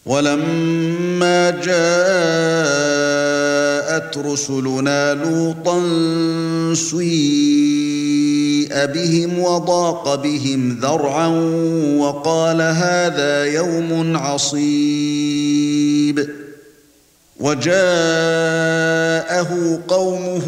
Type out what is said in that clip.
وَلَمَّا جَاءَتْ رُسُلُنَا لُوطًا سِيءَ بِهِمْ وَضَاقَ بِهِمْ ذَرْعًا وَقَالَ هَذَا يَوْمٌ عَصِيبٌ وَجَاءَهُ قَوْمُهُ